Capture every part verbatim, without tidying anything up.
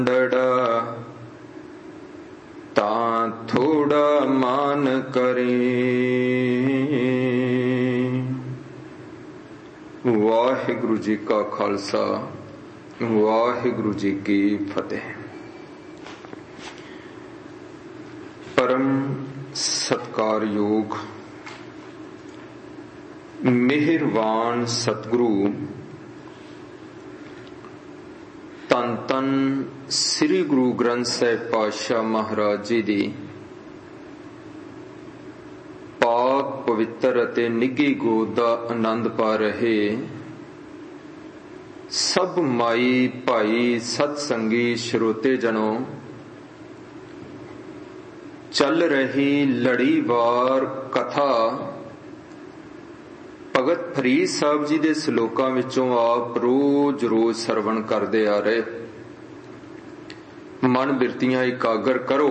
ਤਾਂ ਥੋੜਾ ਮਾਨ ਕਰੇ। ਵਾਹਿਗੁਰੂ ਜੀ ਕਾ ਖਾਲਸਾ, ਵਾਹਿਗੁਰੂ ਜੀ ਕੀ ਫਤਿਹ। ਪਰਮ ਸਤਿਕਾਰਯੋਗ ਮਿਹਰਬਾਨ ਸਤਿਗੁਰੂ ਧੰਨ ਧੰਨ ਸ੍ਰੀ ਗੁਰੂ ਗ੍ਰੰਥ ਸਾਹਿਬ ਪਾਤਸ਼ਾਹ ਮਹਾਰਾਜ ਜੀ ਦੀ ਪਾਕ ਪਵਿੱਤਰ ਅਤੇ ਨਿੱਘੀ ਗੋਦ ਦਾ ਆਨੰਦ ਪਾ ਰਹੇ ਸਭ ਮਾਈ ਭਾਈ ਸਤ ਸੰਗੀ ਸਰੋਤੇ ਜਨੋ, ਚੱਲ ਰਹੀ ਲੜੀਵਾਰ ਕਥਾ ਭਗਤ ਫਰੀਦ ਸਾਹਿਬ ਜੀ ਦੇ ਸ਼ਲੋਕਾਂ ਵਿੱਚੋਂ ਆਪ ਰੋਜ਼ ਰੋਜ਼ ਸਰਵਣ ਕਰਦੇ ਆ ਰਹੇ। ਮਨ ਬਿਰਤੀਆਂ ਇਕਾਗਰ ਕਰੋ।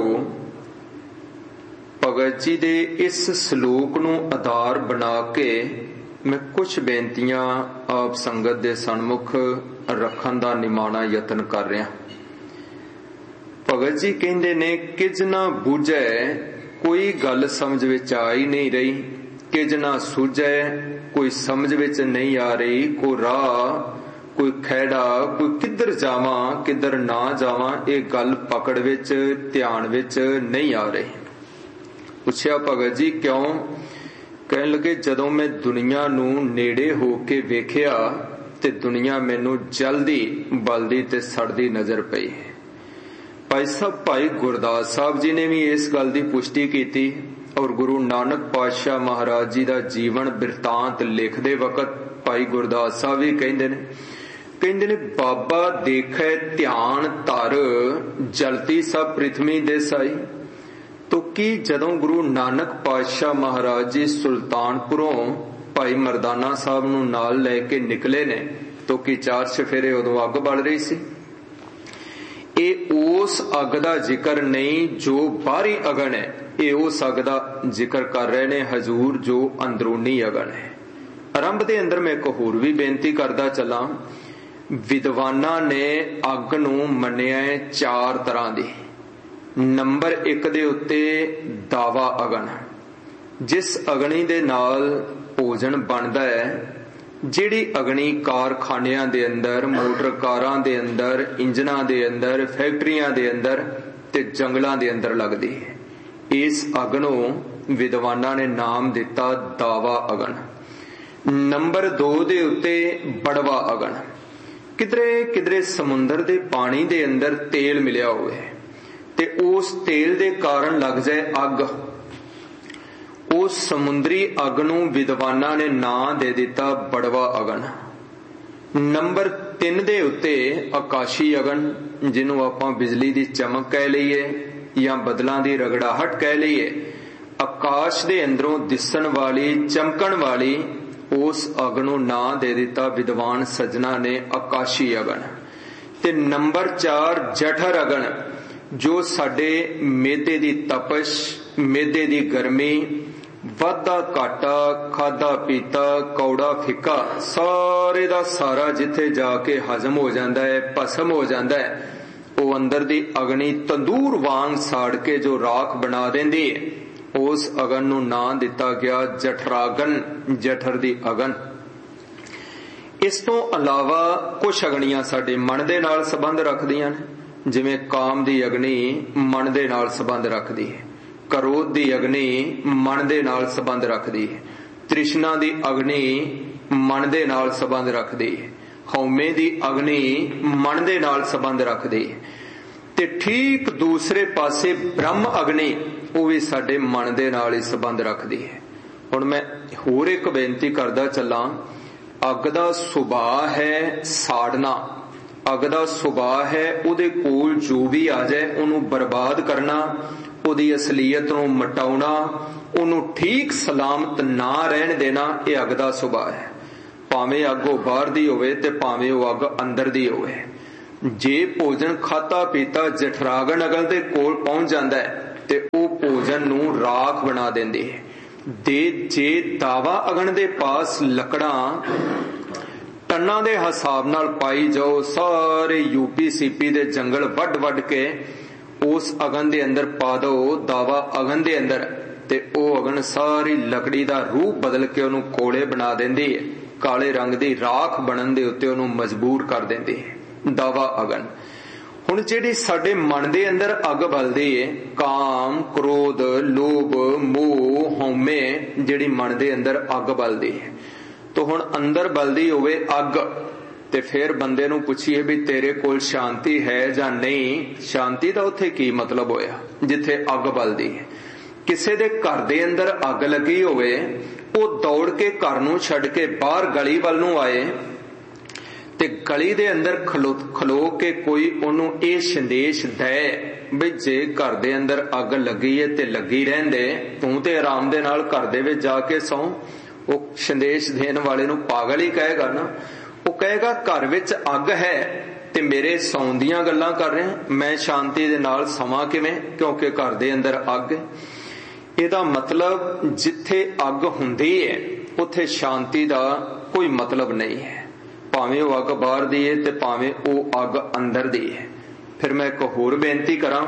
ਭਗਤ ਜੀ ਦੇ ਇਸ ਸ਼ਲੋਕ ਨੂੰ ਆਧਾਰ ਬਣਾ ਕੇ ਮੈਂ ਕੁਝ ਬੇਨਤੀਆਂ ਆਪ ਸੰਗਤ ਦੇ ਸਨਮੁਖ ਰੱਖਣ ਦਾ ਨਿਮਾਣਾ ਯਤਨ ਕਰ ਰਿਹਾ। ਭਗਤ ਜੀ ਕਹਿੰਦੇ ਨੇ, ਕਿਜ ਨਾ ਬੂਝੈ ਕੋਈ ਗੱਲ ਸਮਝ ਵਿੱਚ ਆ ਹੀ ਨਹੀਂ ਰਹੀ, ਕਿਜ ਨਾ ਸੂਝੈ ਕੋਈ ਸਮਝ ਵਿੱਚ ਨਹੀਂ ਆ ਰਹੀ, ਕੋਈ ਰਾਹ ਕੋਈ ਖਹਿੜਾ, ਕੋਈ ਕਿੱਧਰ ਜਾਵਾਂ ਕਿੱਧਰ ਨਾ ਜਾਵਾਂ, ਇਹ ਗੱਲ ਪਕੜ ਵਿੱਚ ਧਿਆਨ ਵਿੱਚ ਨਹੀਂ ਆ ਰਹੀ। ਪੁੱਛਿਆ ਭਗਤ ਜੀ ਕਿਉਂ? ਕਹਿਣ ਲੱਗੇ, ਜਦੋਂ ਮੈਂ ਦੁਨੀਆ ਨੂੰ ਨੇੜੇ ਹੋ ਕੇ ਵੇਖਿਆ ਤੇ ਦੁਨੀਆ ਮੈਨੂੰ ਜਲਦੀ ਬਲਦੀ ਤੇ ਸੜਦੀ ਨਜ਼ਰ ਪਈ। ਭਾਈ ਸਾਹਿਬ ਭਾਈ ਗੁਰਦਾਸ ਸਾਹਿਬ ਜੀ ਨੇ ਵੀ ਇਸ ਗੱਲ ਦੀ ਪੁਸ਼ਟੀ ਕੀਤੀ ਔਰ ਗੁਰੂ ਨਾਨਕ ਪਾਤਸ਼ਾਹ ਮਹਾਰਾਜ ਜੀ ਦਾ ਜੀਵਨ ਬਿਰਤਾਂਤ ਲਿਖਦੇ ਵਕਤ ਭਾਈ ਗੁਰਦਾਸ ਸਾਹਿਬ ਵੀ ਕਹਿੰਦੇ ਨੇ ਕਹਿੰਦੇ ਨੇ ਬਾਬਾ ਦੇਖੈ ਧਿਆਨ ਧਰ ਜਲਤੀ ਸਭ ਪ੍ਰਿਥਵੀ ਦੇ ਸਾਈ। ਤੋ ਕੀ ਜਦੋਂ ਗੁਰੂ ਨਾਨਕ ਪਾਤਸ਼ਾਹ ਮਹਾਰਾਜ ਜੀ ਸੁਲਤਾਨਪੁਰੋਂ ਭਾਈ ਮਰਦਾਨਾ ਸਾਹਿਬ ਨੂੰ ਨਾਲ ਲੈ ਕੇ ਨਿਕਲੇ ਨੇ ਤੋ ਕੀ ਚਾਰ ਚਫੇਰੇ ਉਦੋਂ ਅੱਗ ਬਲ ਰਹੀ ਸੀ? ਇਹ ਉਸ ਅੱਗ ਦਾ ਜ਼ਿਕਰ ਨਹੀਂ ਜੋ ਬਾਹਰੀ ਅਗਨ ਹੈ, ਇਹ ਉਸ ਅੱਗ ਦਾ ਜ਼ਿਕਰ ਕਰ ਰਹੇ ਨੇ ਹਜ਼ੂਰ ਜੋ ਅੰਦਰੂਨੀ ਅਗਨ ਹੈ। ਆਰੰਭ ਦੇ ਅੰਦਰ ਮੈਂ ਇੱਕ ਹੋਰ ਵੀ ਬੇਨਤੀ ਕਰਦਾ ਚੱਲਾਂ। ਵਿਦਵਾਨਾਂ ਨੇ ਅੱਗ ਨੂੰ ਮੰਨਿਆ ਚਾਰ ਤਰ੍ਹਾਂ ਦੀ। ਨੰਬਰ ਇੱਕ ਦੇ ਉੱਤੇ ਦਾਵਾ ਅਗਨ, ਜਿਸ ਅਗਨੀ ਦੇ ਨਾਲ ਭੋਜਨ ਬਣਦਾ ਹੈ, ਜਿਹੜੀ ਅਗਨੀ ਕਾਰਖਾਨਿਆਂ ਦੇ ਅੰਦਰ, ਮੋਟਰ ਕਾਰਾਂ ਦੇ ਅੰਦਰ, ਇੰਜਨਾਂ ਦੇ ਅੰਦਰ, ਫੈਕਟਰੀਆਂ ਦੇ ਅੰਦਰ ਤੇ ਜੰਗਲਾਂ ਦੇ ਅੰਦਰ ਲੱਗਦੀ ਹੈ। ਇਸ ਅੱਗ ਨੂੰ ਵਿਦਵਾਨਾਂ ਨੇ ਨਾਮ ਦਿੱਤਾ ਦਾਵਾ ਅਗਨ। ਨੰਬਰ ਦੋ ਦੇ ਉੱਤੇ ਬੜਵਾ ਅਗਨ। ਕਿਧਰੇ ਕਿਧਰੇ ਸਮੁੰਦਰ ਦੇ ਪਾਣੀ ਦੇ ਅੰਦਰ ਤੇਲ ਮਿਲਿਆ ਹੋਵੇ ਤੇ ਉਸ ਤੇਲ ਦੇ ਕਾਰਨ ਲੱਗ ਜਾਏ ਅੱਗ, ਉਸ ਸਮੁੰਦਰੀ ਅੱਗ ਨੂੰ ਵਿਦਵਾਨਾਂ ਨੇ ਨਾਂ ਦੇ ਦਿੱਤਾ ਬੜਵਾ ਅਗਨ। ਨੰਬਰ ਤਿੰਨ ਦੇ ਉੱਤੇ ਆਕਾਸ਼ੀ ਅਗਨ, ਜਿਹਨੂੰ ਆਪਾਂ ਬਿਜਲੀ ਦੀ ਚਮਕ ਕਹਿ ਲਈਏ ਜਾਂ ਬਦਲਾਂ ਦੀ ਰਗੜਾਹਟ ਕਹਿ ਲਈਏ, ਆਕਾਸ਼ ਦੇ ਅੰਦਰੋਂ ਦਿਸਣ ਵਾਲੀ ਚਮਕਣ ਵਾਲੀ ਉਸ ਅਗ ਨੂੰ ਨਾਂ ਦੇ ਦਿੱਤਾ ਵਿਦਵਾਨ ਸੱਜਣਾ ਨੇ ਆਕਾਸ਼ੀ ਅਗਨ। ਤੇ ਨੰਬਰ ਚਾਰ ਜਠਰ ਅਗਨ, ਜੋ ਸਾਡੇ ਮੇਦੇ ਦੀ ਤਪਸ਼, ਮੇਦੇ ਦੀ ਗਰਮੀ, ਵਾਧਾ ਘਾਟਾ, ਖਾਦਾ ਪੀਤਾ, ਕੌੜਾ ਫਿੱਕਾ, ਸਾਰੇ ਦਾ ਸਾਰਾ ਜਿੱਥੇ ਜਾ ਕੇ ਹਜ਼ਮ ਹੋ ਜਾਂਦਾ ਹੈ, ਭਸਮ ਹੋ ਜਾਂਦਾ ਹੈ, ਉਹ ਅੰਦਰ ਦੀ ਅਗਨੀ ਤੰਦੂਰ ਵਾਂਗ ਸਾੜ ਕੇ ਜੋ ਰਾਖ ਬਣਾ ਦਿੰਦੀ ਹੈ, ਉਸ ਅਗਨ ਨੂੰ ਨਾਂ ਦਿੱਤਾ ਗਿਆ ਜਠਰਾਗਨ, ਜਠਰ ਦੀ ਅਗਨ। ਇਸ ਤੋਂ ਇਲਾਵਾ ਕੁਝ ਅਗਨੀਆਂ ਸਾਡੇ ਮਨ ਦੇ ਨਾਲ ਸੰਬੰਧ ਰੱਖਦੀਆਂ ਨੇ, ਜਿਵੇਂ ਕਾਮ ਦੀ ਅਗਨੀ ਮਨ ਦੇ ਨਾਲ ਸੰਬੰਧ ਰੱਖਦੀ ਹੈ, ਕ੍ਰੋਧ ਦੀ ਅਗਨੀ ਮਨ ਦੇ ਨਾਲ ਸੰਬੰਧ ਰੱਖਦੀ ਹੈ, ਤ੍ਰਿਸ਼ਨਾ ਦੀ ਅਗਨੀ ਮਨ ਦੇ ਨਾਲ ਸੰਬੰਧ ਰੱਖਦੀ ਹੈ, ਹਉਮੈ ਦੀ ਅਗਨੀ ਮਨ ਦੇ ਨਾਲ ਸੰਬੰਧ ਰੱਖਦੀ ਹੈ। ਤੇ ਠੀਕ ਦੂਸਰੇ ਪਾਸੇ ਬ੍ਰਹਮ ਅਗਨੀ, ਉਹ ਵੀ ਸਾਡੇ ਮਨ ਦੇ ਨਾਲ ਹੀ ਸੰਬੰਧ ਰੱਖਦੀ ਹੈ। ਹੁਣ ਮੈਂ ਹੋਰ ਇੱਕ ਬੇਨਤੀ ਕਰਦਾ ਚੱਲਾਂ। ਅੱਗ ਦਾ ਸੁਭਾਅ ਹੈ ਸਾੜਨਾ, ਅੱਗ ਦਾ ਸੁਭਾਅ ਹੈ ਉਹਦੇ ਕੋਲ ਜੋ ਵੀ ਆ ਜਾਏ ਉਹਨੂੰ ਬਰਬਾਦ ਕਰਨਾ, ਉਹਦੀ ਅਸਲੀਅਤ ਨੂੰ ਮਟਾਉਣਾ, ਉਹਨੂੰ ਠੀਕ ਸਲਾਮਤ ਨਾ ਰਹਿਣ ਦੇਣਾ, ਇਹ ਅੱਗ ਦਾ ਸੁਭਾਅ ਹੈ। ਭਾਵੇਂ ਅੱਗ ਉਹ ਬਾਹਰ ਦੀ ਹੋਵੇ ਤੇ ਭਾਵੇਂ ਉਹ ਅੱਗ ਅੰਦਰ ਦੀ ਹੋਵੇ। ਜੇ ਭੋਜਨ ਖਾਧਾ ਪੀਤਾ ਜਠਰਾਗਨ ਅਗਨ ਦੇ ਕੋਲ ਪਹੁੰਚ ਜਾਂਦਾ ਹੈ ਤੇ ਉਹ ਭੋਜਨ ਨੂੰ ਰਾਖ ਬਣਾ ਦਿੰਦੀ ਹੈ। ਦੇ ਜੇ ਦਾਵਾ ਅਗਨ ਦੇ ਪਾਸ ਲੱਕੜਾਂ टन्ना दे हिसाब नाल पाई जाओ, सारे यूपी सीपी दे जंगल वड वड के उस अगन दे अंदर पा दो, दावा अगन दे अंदर, ते ओ अगन सारी लकड़ी दा रूप बदल के उन्होंने कोले बना देंदी है, काले रंग दी राख बनन दे उत्ते उन्होंने मजबूर कर देंदी है दावा अगन। हुण जिहड़ी साडे मन दे अंदर अग बलदी है, काम क्रोध लोभ मोह हौमे, जिहड़ी मन दे अंदर अग बलदी है, तो हुण अंदर बलदी होवे अग, ते फिर बंदे नूं पुछीए भी तेरे कोल शांति है जां नहीं। शांति दा उत्थे की मतलब होया जिथे अग बलदी है। किसे दे घर दे अंदर अग लगी होवे, ओ दौड़ के घर नूं छड्ड के बाहर गली वल नूं आए, ते गली दे अंदर खलो खलो के कोई ओनू ये संदेश दे भी जे घर दे अंदर अग लगी है ते लगी रहंदे, तू ते आराम दे नाल घर दे विच जाके सौ। वो संदेश देण वाले नूं पागल ही कहेगा ना। वो कहेगा घर विच अग है ते मेरे सौण दीयां गल्लां कर रहे हैं, मैं शांति दे नाल सवां किवें, क्योंकि घर दे अंदर अग है। इहदा मतलब जिथे अग हुंदी है उत्थे शांति दा कोई मतलब नहीं है, भावें वो अग बाहर दी है ते भावें वो अग अंदर दी है। फिर मैं एक होर बेनती करां,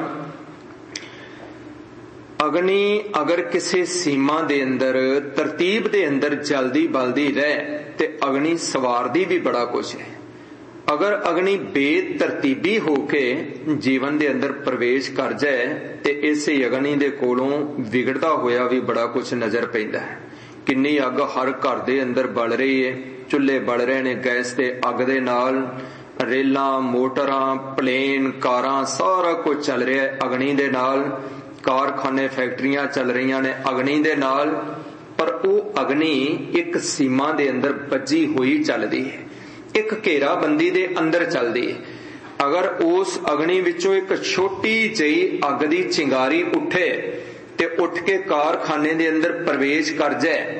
अग्नि अगर किसी सीमा दे अंदर तरतीब दे अंदर जल्दी बलदी रहे ते अग्नि सवारदी भी बड़ा कुछ है। अगर अग्नि बेतरतीबी होके जीवन दे अंदर प्रवेश कर जाए ते इसे अग्नि दे कोलों विगड़दा होया भी बड़ा कुछ नजर पैंदा है। किन्नी अग हर घर दे अंदर बल रही है, चुल्हे बल रहे ने गैस ते अग दे नाल, रेलां मोटरां प्लेन कारां सारा कुछ चल रहा है अग्नि दे नाल, कारखाने फैक्ट्रियां चल रही ने अग्नि दे नाल, पर वो अग्नि एक सीमा दे अंदर बजी हुई चलदी है, एक घेराबंदी दे अंदर चलदी है। अगर उस अग्नि विचों एक छोटी जही अग दी चिंगारी उठे ते उठ के कारखाने दे अंदर प्रवेश कर जाए,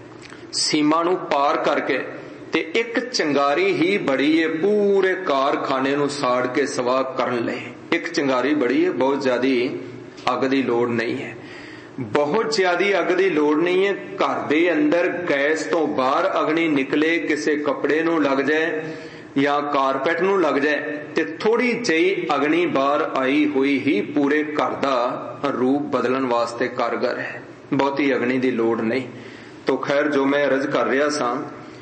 सीमा नूं पार करके, ते एक चिंगारी ही बड़ी है पूरे कारखाने नूं साड़ के सवा करन लई। एक चिंगारी बड़ी है, बहुत ज्यादा अग दी लोड़ नहीं है, बहुत ज्यादा अग दी लोड़ नहीं है। घर दे अंदर गैस तो बाहर अग्नि निकले, किसे कपड़े नूं लग जाए या कारपेट नूं लग जाए, ते थोड़ी जही अग्नि बाहर आई हुई ही पूरे घर दा रूप बदलन वास्ते कारगर है, बहुती अग्नि दी लोड़ नहीं। तो खैर जो मैं अर्ज कर रहा सा,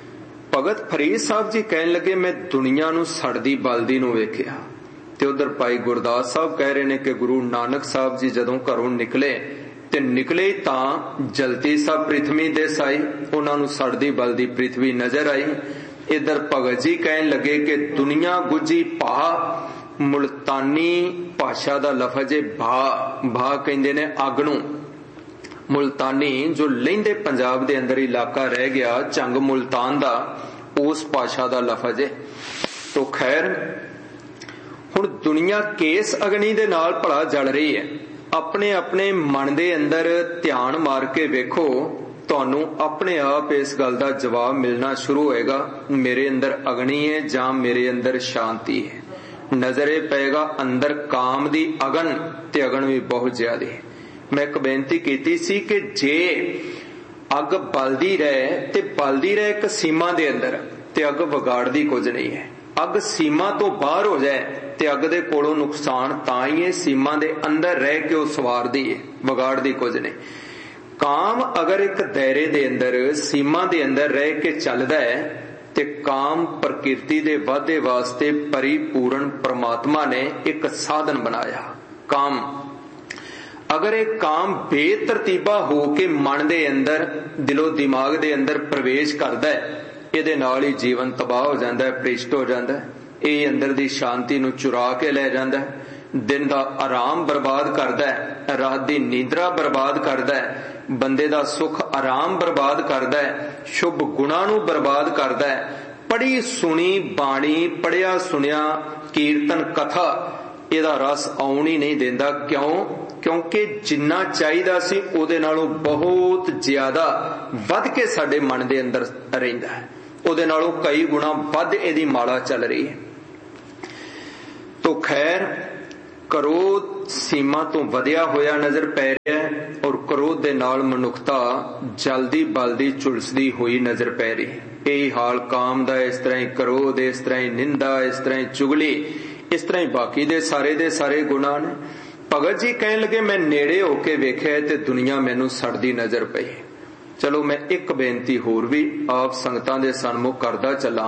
भगत फरीद साहब जी कहन लगे मैं दुनिया नूं सड़दी बलदी नूं वेखिया, ते उधर भाई गुरदास साहब कह रहे ने कि गुरु नानक साहब जी जदों घरों निकले ते निकले तां जलती सा पृथ्वी दिस आई, उन्हां नूं सड़दी बलदी पृथ्वी नजर आई। इधर भगत जी कहन लगे कि दुनिया बुझी भा, मुल्तानी भाषा दा लफज है भा, भा कहंदे ने अग नूं। मुल्तानी जो लहिंदे पंजाब दे अंदर इलाका रह गया झंग मुल्तान दा, उस भाषा दा लफज है। तो खैर हुण दुनिया केस अग्नि दे नाल भला जल रही है। अपने अपने मन दे अंदर ध्यान मार के वेखो, तुहानू अपने आप इस गल दा जवाब मिलना शुरू होएगा, मेरे अंदर अग्नि है जां मेरे अंदर शांति है। नजरे पेगा अंदर काम दी अगन, ते अगन भी बहुत ज्यादा है। मैं एक बेनती कीती सी कि जे अग बलदी रहे ते बलदी रहे एक सीमा दे अंदर, ते अग विगाड़दी कुछ नहीं है। अग सीमा तो बाहर हो जाए ते अग दे कोलों नुकसान तां ही है, सीमा दे अंदर रह के वो सवारदी है, विगाड़दी कुछ नहीं। काम अगर एक दायरे दे अंदर सीमा दे अंदर रह के चलदा है ते काम प्रकृति दे वाधे वास्ते परिपूर्ण परमात्मा ने एक साधन बनाया। काम अगर एक काम बेतरतीबा हो के मन दे अंदर दिलो दिमाग दे अंदर प्रवेश करदा है, इहदे नाल ही जीवन तबाह हो जाता है, भ्रिष्ट हो जाता है। ये अंदर दी शांति नूं चुरा के ले जाता है, दिन दा आराम बर्बाद करदा है, रात दी नींदरा बर्बाद करदा है, बंदे दा सुख आराम बर्बाद करदा है, शुभ गुणां नूं बर्बाद करदा है। पढ़ी सुनी बाणी, पढ़िया सुनिया कीर्तन कथा, इहदा रस आउण ही नहीं देंदा। क्यों? क्योंकि जिन्ना चाहिदा सी उहदे नालों बहुत ज्यादा वध के साडे मन दे अंदर रहिंदा है, उहदे नालों कई गुणा वध इहदी माला चल रही है। तो खैर क्रोध सीमा तो वधिया होया नजर पै रहा है, और क्रोध दे नाल मनुखता जल्दी बलदी झुलसदी हुई नजर पै रही है। यही हाल काम दा, इस तरह ही क्रोध, इस तरह ही निंदा, इस तरह ही चुगली, इस तरह ही बाकी दे सारे दे सारे गुनाह ने। भगत जी कहन लगे मैं नेड़े होके वेख्या ते दुनिया मैनू सड़दी नजर पई। चलो मैं एक बेनती होर भी आप संगतां दे सन्मुख करदा चला।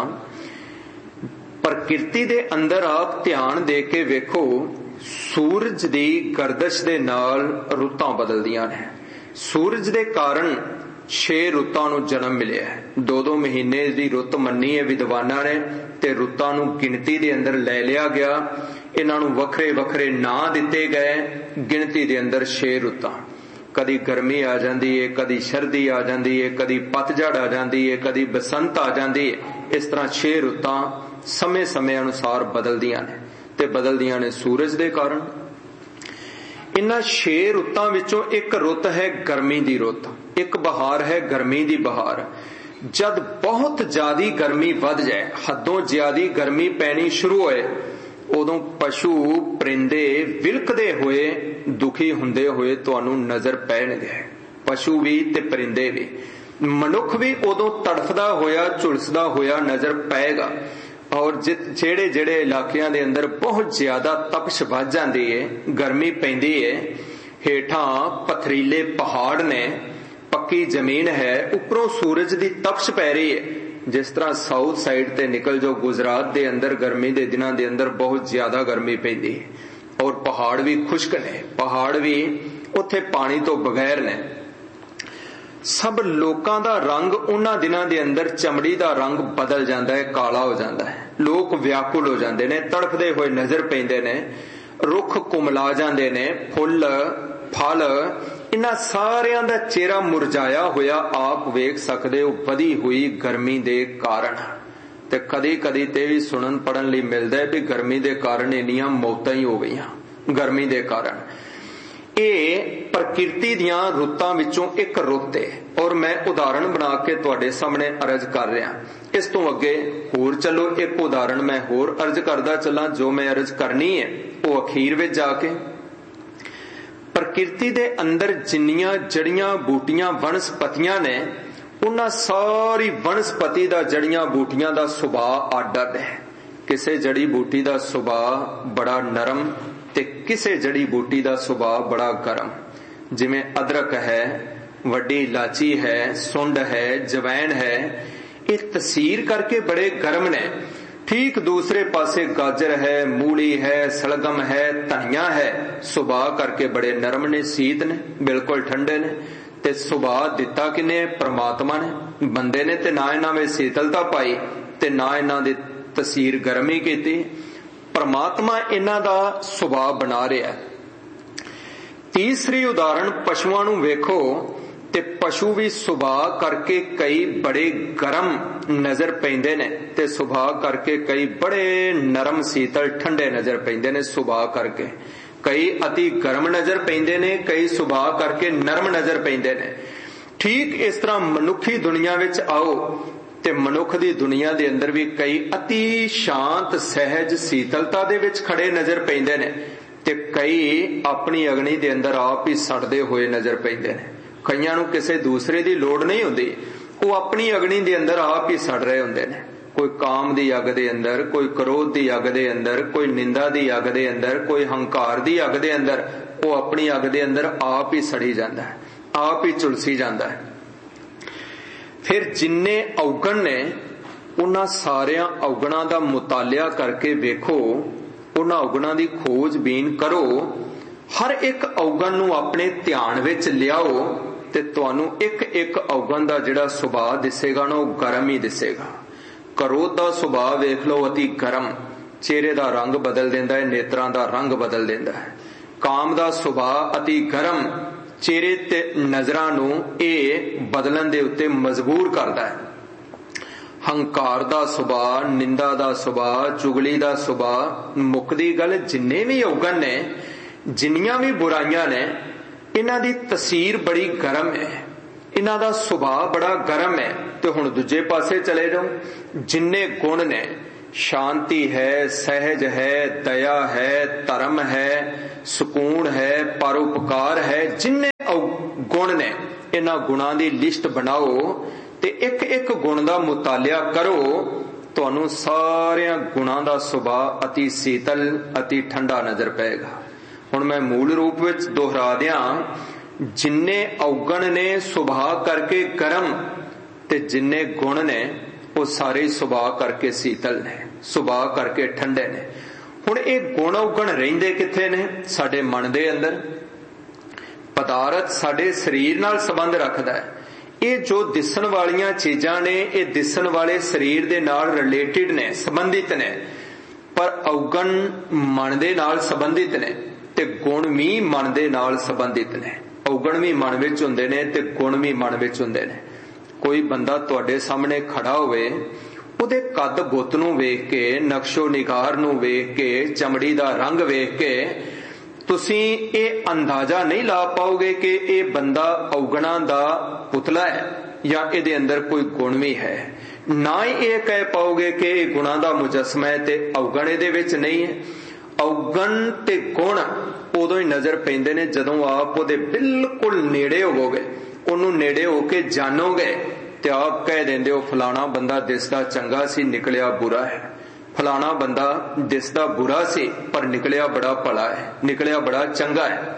प्रकृति दे अंदर आप ध्यान दे के वेखो, सूरज दी गर्दश दे नाल रुतां बदलदियां ने। सूरज दे कारण छे रुतां नूं जन्म मिलिया है। दो दो महीने दी रुत मन्नी है विद्वानां ने ते रुतां नूं गिणती दे अंदर लै लिया गया। इन्हां नूं वखरे वखरे नां दिते गए। गिणती दे अंदर छे रुतां, कदी गर्मी आ जांदी है, कदी सर्दी आ जांदी है, कदी पतझड़ आ जांदी है, कदी बसंत आ जांदी है। इस तरह छे रुतां समय समय अनुसार बदलदियां ने ते बदलदियां ने सूरज दे कारण। इन्हां छे रुतां विचों एक रुत है गर्मी दी रुत, एक बहार है गर्मी दी बहार। जद बहुत ज्यादा गर्मी वध जाए, हदों ज्यादा गर्मी पैनी शुरू होए, उदों पशु परिंदे विलकदे होए, दुखी हुंदे होए तुहानू नजर पैणगे। पशु भी ते परिंदे भी, मनुख भी उदों तड़फदा होया झुलसदा होया नजर पैगा। और जेड़े जेड़े इलाकियां दे अंदर बहुत ज्यादा तपश वध जांदी है, गर्मी पैंदी है, हेठां पथरीले पहाड़ ने, पक्की जमीन है, उपरों सूरज दी तपश पै रही है। जिस तरह साउथ साइड ते निकल जो गुजरात दे अंदर गर्मी दे दिनां दे अंदर बहुत ज्यादा गर्मी पैंदी है और पहाड़ भी खुश्क ने, पहाड़ भी उत्थे पानी तो बगैर ने। सब लोकां दा रंग उन्हां दिनां दे अंदर चमड़ी दा रंग बदल जांदा है, काला हो जांदा है। लोग व्याकुल हो जांदे ने, तड़फदे होए नजर पैंदे ने, रुख कुमला जांदे ने, फुੱਲ फल इन्हां सारियां दा चेहरा मुरझाया होया आप वेख सकदे हो वधी हुई गर्मी दे कारण। ते कदी कदी ते भी सुनन पढ़न लई मिलदा है भी गर्मी दे कारण इन्नियां मौतां ही हो गईयां गर्मी दे कारण। ये प्रकृति दियां रुतां विचों एक रुत है और मैं उदाहरण बना के तुहाडे सामने अर्ज कर रहा। इस तो अगे होर चलो एक उदाहरण मैं होर अर्ज करदा चला। जो मैं अर्ज करनी है वो अखीर विच जाके प्रकृति दे अंदर जिन्नियां जड़ियां बूटियां वनस्पतियां ने, उन्हां सारी वनस्पति दा जड़ियां बूटियां दा सुभाव अड्ड अड्ड है। किसे जड़ी बूटी दा सुभाव बड़ा नरम ते किसे जड़ी बूटी दा सुभाव बड़ा गर्म। जिवें अदरक है, वड्डी इलाची है, सुंड है, जवैन है, ये तसीर करके बड़े गर्म ने। ठीक दूसरे पासे गाजर है, मूली है, सलगम है, धनिया है, सुभाव करके बड़े नरम ने, शीत ने, बिल्कुल ठंडे ने। ते सुभाव दिता किने? परमात्मा ने। बंदे ने ते ना इन्हां विच शीतलता पाई ते ना इन्हां दी तसीर गर्मी कीती। परमात्मा इन्हां दा सुभाव बना रहा है। तीसरी उदाहरण पशुआं नूं वेखो ते पशु भी सुभाव करके कई बड़े गर्म नजर पैंदे ने ते सुभाव करके कई बड़े नरम शीतल ठंडे नजर पैंदे ने। सुभाव करके कई अति गर्म नजर पैंदे ने, कई सुभाव करके नरम नजर पैंदे ने। ठीक इस तरह मनुखी दुनिया विच आओ ते मनुख दी दुनिया दे अंदर भी कई अति शांत सहज शीतलता दे विच खड़े नजर पैंदे ने ते कई अपनी अग्नि दे अंदर आप ही सड़दे होए नजर पैंदे ने। कईयां नूं किसे दूसरे दी लोड़ नहीं हुंदी, वो अपनी अग्नि दे अंदर आप ही सड़ रहे हुंदे ने। कोई काम दी अग दे अंदर, कोई क्रोध दी अग दे अंदर, कोई निंदा दी अग दे अंदर, कोई हंकार दी अग दे अंदर, वो अपनी अग दे अंदर आप ही सड़ी जांदा है, आप ही झुलसी जांदा है। फिर जिन्ने औगण ने उन्हां सारियां औगणां दा मुतालिया करके वेखो, उन्हां औगणां दी खोजबीन करो, हर एक औगण नूं अपने ध्यान विच लियाओ ते तुहानू एक एक औगण दा जिहड़ा सुभाव दिसेगा ना, वो गर्म ही दिसेगा। क्रोध दा सुभाव वेख लो, अति गर्म, चेहरे दा रंग बदल देंदा है, नेत्रां दा रंग बदल देंदा है। काम दा सुभाव अति गर्म, चेहरे ते नजरां नूं ये बदलन दे उत्ते मजबूर करदा है। हंकार दा सुभाव, निंदा दा सुभाव, चुगली दा सुभाव, मुकदी गल जिन्ने भी औगण ने, जिन्नियां भी बुराइयां ने, इन्हां दी तसीर बड़ी गर्म है, इन्हां दा सुभाव बड़ा गर्म है। ते हुण दूजे पासे चले जाओ, जिन्ने गुण ने, शांति है, सहज है, दया है, धर्म है, सुकून है, परोपकार है, जिन्ने गुण ने, इन्हां गुणां दी लिस्ट बनाओ ਤੇ ਇੱਕ ਇੱਕ ਗੁਣ ਦਾ ਮੁਤਾਲਿਆ ਕਰੋ, ਤੁਹਾਨੂੰ ਸਾਰਿਆਂ ਗੁਣਾਂ ਦਾ ਸੁਭਾਅ ਅਤੀ ਸੀਤਲ ਅਤੀ ਠੰਡਾ ਨਜ਼ਰ ਪਏਗਾ। ਹੁਣ ਮੈਂ ਮੂਲ ਰੂਪ ਵਿੱਚ ਦੁਹਰਾ ਦਿਆਂ, ਜਿੰਨੇ ਔਗਣ ਨੇ ਸੁਭਾਅ ਕਰਕੇ ਗਰਮ ਤੇ ਜਿੰਨੇ ਗੁਣ ਨੇ ਉਹ ਸਾਰੇ ਸੁਭਾਅ ਕਰਕੇ ਸੀਤਲ ਨੇ, ਸੁਭਾਅ ਕਰਕੇ ਠੰਡੇ ਨੇ। ਹੁਣ ਇਹ ਗੁਣ ਔਗਣ ਰਹਿੰਦੇ ਕਿੱਥੇ ਨੇ? ਸਾਡੇ ਮਨ ਦੇ ਅੰਦਰ। ਪਦਾਰਥ ਸਾਡੇ ਸਰੀਰ ਨਾਲ ਸੰਬੰਧ ਰੱਖਦਾ ਹੈ। ਇਹ ਜੋ ਦਿਸਣ ਵਾਲੀਆਂ ਚੀਜ਼ਾਂ ਨੇ ਇਹ ਦਿਸਣ ਵਾਲੇ ਸਰੀਰ ਦੇ ਨਾਲ ਰਿਲੇਟਿਡ ਨੇ, ਸੰਬੰਧਿਤ ਨੇ, ਪਰ ਔਗਣ ਮਨ ਦੇ ਨਾਲ ਸੰਬੰਧਿਤ ਨੇ ਤੇ ਗੁਣ ਵੀ ਮਨ ਦੇ ਨਾਲ ਸੰਬੰਧਿਤ ਨੇ। ਔਗਣ ਵੀ ਮਨ ਵਿੱਚ ਹੁੰਦੇ ਨੇ ਤੇ ਗੁਣ ਵੀ ਮਨ ਵਿੱਚ ਹੁੰਦੇ ਨੇ। ਕੋਈ ਬੰਦਾ ਤੁਹਾਡੇ ਸਾਹਮਣੇ ਖੜਾ ਹੋਵੇ, ਉਹਦੇ ਕੱਦ ਬੁੱਤ ਨੂੰ ਵੇਖ ਕੇ, ਨਕਸ਼ੋ ਨਿਗਾਰ ਨੂੰ ਵੇਖ ਕੇ, ਚਮੜੀ ਦਾ ਰੰਗ ਵੇਖ ਕੇ ਤੁਸੀਂ ਇਹ ਅੰਦਾਜ਼ਾ ਨਹੀਂ ਲਾ ਪਾਓਗੇ ਕਿ ਇਹ ਬੰਦਾ ਔਗਣਾਂ ਦਾ ਪੁਤਲਾ ਹੈ ਜਾਂ ਇਹਦੇ ਅੰਦਰ ਕੋਈ ਗੁਣ ਵੀ ਹੈ। ਨਾ ਹੀ ਇਹ ਕਹਿ ਪਾਓਗੇ ਕਿ ਇਹ ਗੁਣਾਂ ਦਾ ਮੁਜੱਸਮਾ ਹੈ ਤੇ ਔਗਣ ਇਹਦੇ ਵਿੱਚ ਨਹੀਂ ਹੈ। ਔਗਣ ਤੇ ਗੁਣ ਉਦੋਂ ਹੀ ਨਜ਼ਰ ਪੈਂਦੇ ਨੇ ਜਦੋਂ ਆਪ ਉਹਦੇ ਬਿਲਕੁਲ ਨੇੜੇ ਹੋਵੋਗੇ, ਉਹਨੂੰ ਨੇੜੇ ਹੋ ਕੇ ਜਾਣੋਗੇ ਤੇ ਆਪ ਕਹਿ ਦਿੰਦੇ ਹੋ ਫਲਾਣਾ ਬੰਦਾ ਦਿਸਦਾ ਚੰਗਾ ਸੀ, ਨਿਕਲਿਆ ਬੁਰਾ ਹੈ। ਫਲਾਣਾ ਬੰਦਾ ਦਿਸਦਾ ਬੁਰਾ ਸੀ ਪਰ ਨਿਕਲਿਆ ਬੜਾ ਭਲਾ ਹੈ, ਨਿਕਲਿਆ ਬੜਾ ਚੰਗਾ ਹੈ।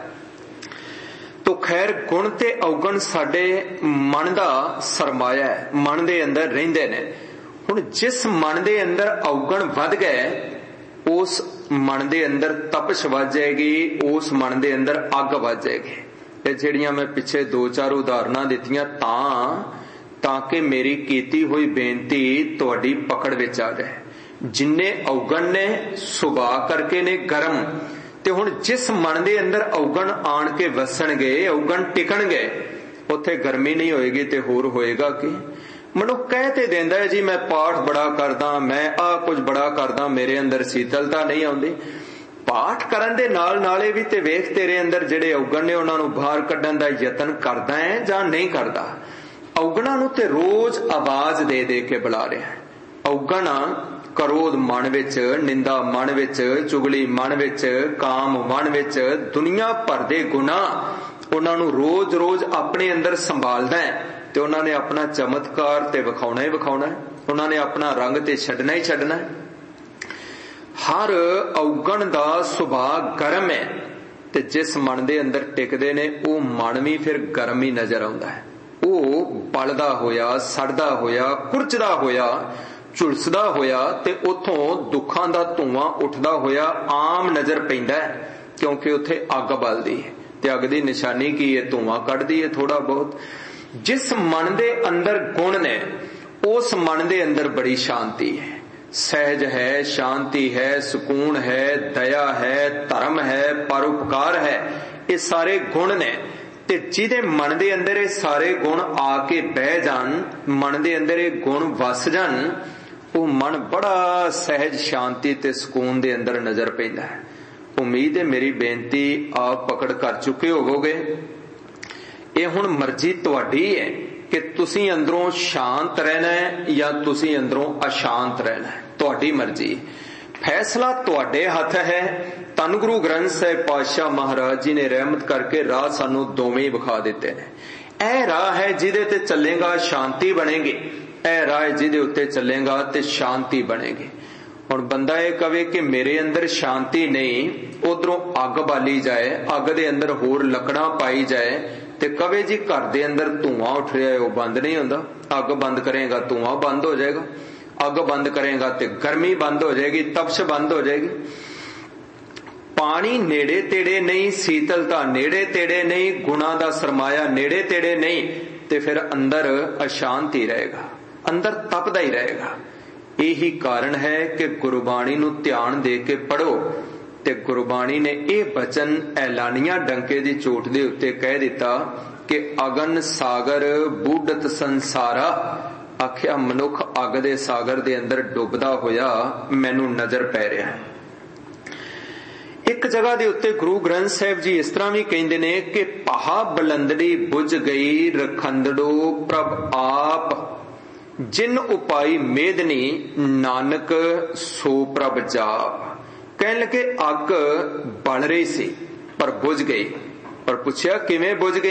ਤੋ ਖੈਰ ਗੁਣ ਤੇ ਔਗਣ ਸਾਡੇ ਮਨ ਦਾ ਸਰਮਾਇਆ ਹੈ, ਮਨ ਦੇ ਅੰਦਰ ਰਹਿੰਦੇ ਨੇ। ਹੁਣ ਜਿਸ ਮਨ ਦੇ ਅੰਦਰ ਔਗਣ ਵੱਧ ਗਏ ਉਸ ਮਨ ਦੇ ਅੰਦਰ ਤਪਸ਼ ਵੱਧ ਜਾਏਗੀ, ਉਸ ਮਨ ਦੇ ਅੰਦਰ ਅੱਗ ਵੱਧ ਜਾਏਗੀ। ਇਹ ਜਿਹੜੀਆਂ ਮੈਂ ਪਿੱਛੇ ਦੋ ਚਾਰ ਉਦਾਹਰਨਾਂ ਦਿੱਤੀਆਂ ਤਾਂ ਤਾਂ ਕਿ ਮੇਰੀ ਕੀਤੀ ਹੋਈ ਬੇਨਤੀ ਤੁਹਾਡੀ ਪਕੜ ਵਿੱਚ ਆ ਜਾਏ। ਜਿੰਨੇ ਔਗਣ ਨੇ ਸੁਭਾਅ ਕਰਕੇ ਨੇ ਗਰਮ, ਤੇ ਹੁਣ ਜਿਸ ਮਨ ਦੇ ਅੰਦਰ ਔਗਣ ਆਣ ਕੇ ਵਸਣਗੇ, ਔਗਣ ਟਿਕਣਗੇ, ਉੱਥੇ ਗਰਮੀ ਨਹੀਂ ਹੋਏਗੀ ਤੇ ਹੋਰ ਹੋਏਗਾ ਕਿ ਮਨੁੱਖ ਕਹਿ ਤੇ ਦਿੰਦਾ ਹੈ ਜੀ ਮੈਂ ਪਾਠ ਬੜਾ ਕਰਦਾ, ਮੈਂ ਆਹ ਕੁਝ ਬੜਾ ਕਰਦਾ, ਮੇਰੇ ਅੰਦਰ ਸੀਤਲਤਾ ਨਹੀਂ ਆਉਂਦੀ। ਪਾਠ ਕਰਨ ਦੇ ਨਾਲ ਨਾਲੇ ਵੀ ਤੇ ਵੇਖ ਤੇਰੇ ਅੰਦਰ ਜਿਹੜੇ ਔਗਣ ਨੇ ਉਹਨਾਂ ਨੂੰ ਬਾਹਰ ਕੱਢਣ ਦਾ ਯਤਨ ਕਰਦਾ ਹੈ ਜਾਂ ਨਹੀਂ ਕਰਦਾ। ਔਗਣਾਂ ਨੂੰ ਤੇ ਰੋਜ਼ ਆਵਾਜ਼ ਦੇ ਦੇ ਕੇ ਬੁਲਾ ਰਿਹਾ ਹੈ। ਔਗਣ ਕਰੋਧ ਮਨ ਵਿੱਚ, ਨਿੰਦਾ ਮਨ ਵਿੱਚ, ਚੁਗਲੀ ਮਨ ਵਿੱਚ, ਕਾਮ ਮਨ ਵਿੱਚ, ਦੁਨੀਆ ਭਰ ਦੇ ਗੁਨਾਹ ਉਹਨਾਂ ਨੂੰ ਰੋਜ਼ ਰੋਜ਼ ਆਪਣੇ ਅੰਦਰ ਸੰਭਾਲਦਾ ਹੈ ਤੇ ਉਹਨਾਂ ਨੇ ਆਪਣਾ ਚਮਤਕਾਰ ਤੇ ਵਿਖਾਉਣਾ ਹੀ ਵਿਖਾਉਣਾ ਹੈ, ਉਹਨਾਂ ਨੇ ਆਪਣਾ ਰੰਗ ਤੇ ਛੱਡਣਾ ਹੀ ਛੱਡਣਾ ਹੈ। ਹਰ ਔਗਣ ਦਾ ਸੁਭਾਅ ਗਰਮ ਹੈ ਤੇ ਜਿਸ ਮਨ ਦੇ ਅੰਦਰ ਟਿਕਦੇ ਨੇ ਉਹ ਮਨ ਵੀ ਫਿਰ ਗਰਮ ਹੀ ਨਜ਼ਰ ਆਉਂਦਾ ਹੈ। ਉਹ ਬਲਦਾ ਹੋਇਆ, ਸੜਦਾ ਹੋਇਆ, ਕੁਰਚਦਾ ਹੋਇਆ, ਝੁਲਸਦਾ ਹੋਇਆ ਤੇ ਉਥੋਂ ਦੁੱਖਾਂ ਦਾ ਧੂਆਂ ਉੱਠਦਾ ਹੋਇਆ ਆਮ ਨਜ਼ਰ ਪੈਂਦਾ ਹੈ, ਕਿਉਂਕਿ ਉੱਥੇ ਅੱਗ ਬਲਦੀ ਹੈ ਤੇ ਅੱਗ ਦੀ ਨਿਸ਼ਾਨੀ ਕੀ ਹੈ? ਧੂਆਂ ਕੱਢਦੀ ਹੈ ਥੋੜਾ ਬਹੁਤ। ਜਿਸ ਮਨ ਦੇ ਅੰਦਰ ਗੁਣ ਨੇ ਉਸ ਮਨ ਦੇ ਅੰਦਰ ਬੜੀ ਸ਼ਾਂਤੀ ਹੈ, ਸਹਿਜ ਹੈ, ਸ਼ਾਂਤੀ ਹੈ, ਸਕੂਨ ਹੈ, ਦਇਆ ਹੈ, ਧਰਮ ਹੈ, ਪਰਉਪਕਾਰ ਹੈ। ਇਹ ਸਾਰੇ ਗੁਣ ਨੇ ਤੇ ਜਿਹਦੇ ਮਨ ਦੇ ਅੰਦਰ ਇਹ ਸਾਰੇ ਗੁਣ ਆ ਕੇ ਬਹਿ ਜਾਣ, ਮਨ ਦੇ ਅੰਦਰ ਇਹ ਗੁਣ ਵਸ ਜਾਣ, ਉਹ ਮਨ ਬੜਾ ਸਹਿਜ, ਸ਼ਾਂਤੀ ਤੇ ਸਕੂਨ ਦੇ ਅੰਦਰ ਨਜ਼ਰ ਪੈਂਦਾ ਹੈ। ਉਮੀਦ ਹੈ ਮੇਰੀ ਬੇਨਤੀ ਆਪ ਪਕੜ ਕਰ ਚੁੱਕੇ ਹੋਵੋਗੇ। ਇਹ ਹੁਣ ਮਰਜ਼ੀ ਤੁਹਾਡੀ ਹੈ ਕਿ ਤੁਸੀਂ ਅੰਦਰੋਂ ਸ਼ਾਂਤ ਰਹਿਣਾ ਹੈ ਜਾਂ ਤੁਸੀਂ ਅੰਦਰੋਂ ਅਸ਼ਾਂਤ ਰਹਿਣਾ ਹੈ, ਤੁਹਾਡੀ ਮਰਜ਼ੀ। ਫੈਸਲਾ ਤੁਹਾਡੇ ਹੱਥ ਹੈ। ਧੰਨ ਗੁਰੂ ਗ੍ਰੰਥ ਸਾਹਿਬ ਪਾਤਸ਼ਾਹ ਮਹਾਰਾਜ ਜੀ ਨੇ ਰਹਿਮਤ ਕਰਕੇ ਰਾਹ ਸਾਨੂੰ ਦੋਵੇਂ ਵਿਖਾ ਦਿੱਤੇ ਨੇ। ਇਹ ਰਾਹ ਹੈ ਜਿਹਦੇ ਤੇ ਚੱਲੇਗਾ ਸ਼ਾਂਤੀ ਬਣੇਗੀ, ਇਹ ਰਾਹ ਜਿਹਦੇ ਉੱਤੇ ਚੱਲੇਗਾ ਤੇ ਸ਼ਾਂਤੀ ਬਣੇਗੀ। ਹੁਣ ਬੰਦਾ ਇਹ ਕਵੇ ਕਿ ਮੇਰੇ ਅੰਦਰ ਸ਼ਾਂਤੀ ਨਹੀਂ, ਉਧਰੋਂ ਅੱਗ ਬਾਲੀ ਜਾਏ, ਅੱਗ ਦੇ ਅੰਦਰ ਹੋਰ ਲੱਕੜਾਂ ਪਾਈ ਜਾਏ ਤੇ ਕਵੇ ਜੀ ਘਰ ਦੇ ਅੰਦਰ ਧੂਆਂ ਉੱਠ ਰਿਹਾ ਹੈ, ਉਹ ਬੰਦ ਨਹੀਂ ਹੁੰਦਾ। ਅੱਗ ਬੰਦ ਕਰੇਗਾ ਧੂਆਂ ਬੰਦ ਹੋ ਜਾਏਗਾ, ਅੱਗ ਬੰਦ ਕਰੇਗਾ ਤੇ ਗਰਮੀ ਬੰਦ ਹੋ ਜਾਏਗੀ, ਤਪਸ਼ ਬੰਦ ਹੋ ਜਾਏਗੀ। ਪਾਣੀ ਨੇੜੇ ਤੇੜੇ ਨਹੀਂ, ਸੀਤਲਤਾ ਨੇੜੇ ਤੇੜੇ ਨਹੀਂ, ਗੁਣਾਂ ਦਾ ਸਰਮਾਇਆ ਨੇੜੇ ਤੇੜੇ ਨਹੀਂ, ਤੇ ਫਿਰ ਅੰਦਰ ਅਸ਼ਾਂਤੀ ਰਹੇਗਾ, ਅੰਦਰ ਤਪਦਾ ਹੀ ਰਹੇਗਾ। ਇਹੀ ਕਾਰਨ ਹੈ ਕਿ ਗੁਰਬਾਣੀ ਨੂੰ ਧਿਆਨ ਦੇ ਕੇ ਪੜੋ ਤੇ ਗੁਰਬਾਣੀ ਨੇ ਇਹ ਬਚਨ ਐਲਾਨੀਆਂ ਡੰਕੇ ਦੀ ਚੋਟ ਦੇ ਉੱਤੇ ਕਹਿ ਦਿੱਤਾ ਕਿ ਅਗਨ ਸਾਗਰ ਬੂਢਤ ਸੰਸਾਰਾ। ਆਖਿਆ ਮਨੁੱਖ ਅੱਗ ਦੇ ਸਾਗਰ ਦੇ ਅੰਦਰ ਡੁੱਬਦਾ ਹੋਇਆ ਮੈਨੂੰ ਨਜ਼ਰ ਪੈ ਰਿਹਾ ਹੈ। ਇੱਕ ਜਗ੍ਹਾ ਦੇ ਉੱਤੇ ਗੁਰੂ ਗ੍ਰੰਥ ਸਾਹਿਬ ਜੀ ਇਸ ਤਰ੍ਹਾਂ ਵੀ ਕਹਿੰਦੇ ਨੇ ਕਿ ਪਹਾ ਬਲੰਦੜੀ ਬੁਝ ਗਈ ਰਖੰਦੜੋ ਪ੍ਰਭ ਆਪ, ਜਿਨ ਉਪਾਈ ਮੇਦਨੀ ਨਾਨਕ ਸੋ ਪ੍ਰਭ ਜਾਪ। ਕਹਿਣ ਲੱਗੇ ਅੱਗ ਬਲ ਰਹੀ ਸੀ ਪਰ ਬੁਝ ਗਈ। ਪਰ ਪੁੱਛਿਆ ਕਿਵੇਂ ਬੁਝ ਗਈ?